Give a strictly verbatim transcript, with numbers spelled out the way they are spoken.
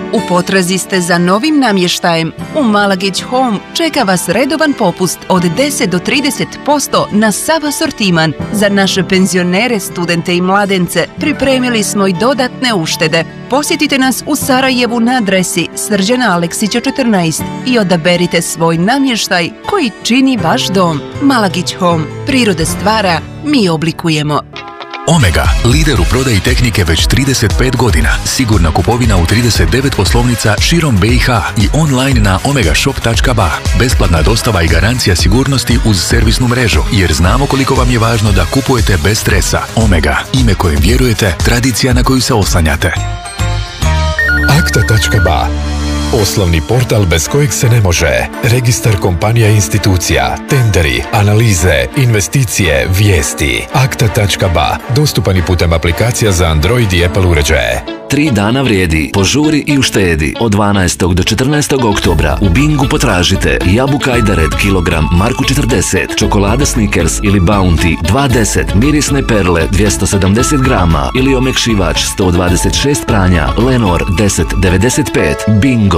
U potrazi ste za novim namještajem? U Malagić Home čeka vas redovan popust od deset do trideset posto na sav asortiman. Za naše penzionere, studente i mladence pripremili smo i dodatne uštede. Posjetite nas u Sarajevu na adresi Srđana Aleksića četrnaest i odaberite svoj namještaj koji čini vaš dom. Malagić Home. Priroda stvara, mi oblikujemo. Omega, lider u prodaji tehnike već trideset pet godina. Sigurna kupovina u trideset devet poslovnica širom B i H i online na omega shop tačka ba. Besplatna dostava i garancija sigurnosti uz servisnu mrežu, jer znamo koliko vam je važno da kupujete bez stresa. Omega, ime kojem vjerujete, tradicija na koju se oslanjate. akta tačka ba. Osnovni portal bez kojeg se ne može. Registar kompanija i institucija, tenderi, analize, investicije, vijesti. akta tačka ba. Dostupan i putem aplikacija za Android i Apple uređaje. Tri dana vrijedi. Požuri i uštedi. Od dvanaestog do četrnaestog oktobra u Bingu potražite jabuka Ajdared kilogram marku četrdeset, čokolada Snickers ili Bounty dva deset, mirisne perle dvjesto sedamdeset grama ili omekšivač sto dvadeset šest pranja Lenor deset devedeset pet. Bingo.